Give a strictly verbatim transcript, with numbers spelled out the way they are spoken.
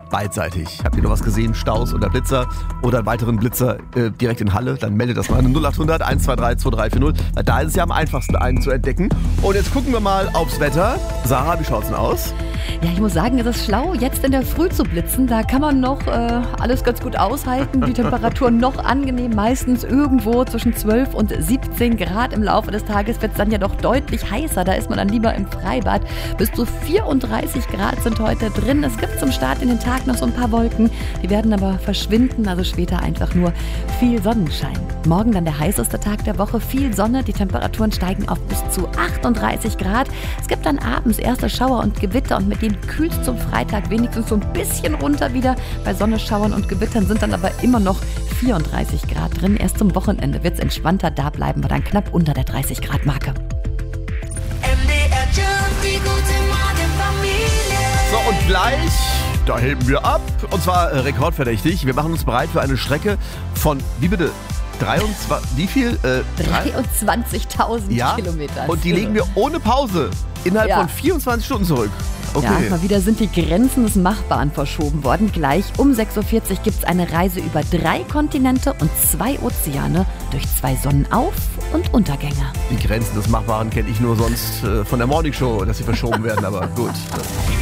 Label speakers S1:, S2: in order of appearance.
S1: beidseitig. Habt ihr noch was gesehen? Staus oder Blitzer oder einen weiteren Blitzer äh, direkt in Halle? Dann meldet das mal an null acht hundert eins zwei drei zwei drei vier null. Da ist es ja am einfachsten, einen zu entdecken. Und jetzt gucken wir mal aufs Wetter. Sarah, wie schaut's denn aus?
S2: Ja, ich muss sagen, es ist schlau, jetzt in der Früh zu blitzen. Da kann man noch äh, alles ganz gut aushalten. Die Temperatur noch angenehm, meistens irgendwo zwischen zwölf und siebzehn Grad. Im Laufe des Tages wird es dann ja doch deutlich heißer. Da ist man dann lieber im Freibad. Bis zu vierunddreißig Grad sind heute drin. Es gibt zum Start in den Tag noch so ein paar Wolken. Die werden aber verschwinden, also später einfach nur viel Sonnenschein. Morgen dann der heißeste Tag der Woche. Viel Sonne, die Temperaturen steigen auf bis zu achtunddreißig Grad. Es gibt dann abends erste Schauer und Gewitter und mit denen kühlt es zum Freitag wenigstens so ein bisschen runter wieder. Bei Sonne, Schauern und Gewittern sind dann aber immer noch vierunddreißig Grad drin. Erst zum Wochenende wird es entspannter. Da bleiben wir dann knapp unter der dreißig Grad Marke.
S1: So, und gleich, da heben wir ab. Und zwar äh, rekordverdächtig. Wir machen uns bereit für eine Strecke von, wie bitte? dreiundzwanzig, wie viel? Äh,
S2: dreiundzwanzigtausend
S1: ja?
S2: Kilometer.
S1: Und die legen wir ohne Pause innerhalb
S2: Ja.
S1: von vierundzwanzig Stunden zurück. Okay.
S2: Ja, mal wieder sind die Grenzen des Machbaren verschoben worden. Gleich um sechs Uhr vierzig gibt es eine Reise über drei Kontinente und zwei Ozeane durch zwei Sonnenauf- und Untergänge.
S1: Die Grenzen des Machbaren kenne ich nur sonst äh, von der Morningshow, dass sie verschoben werden, aber gut.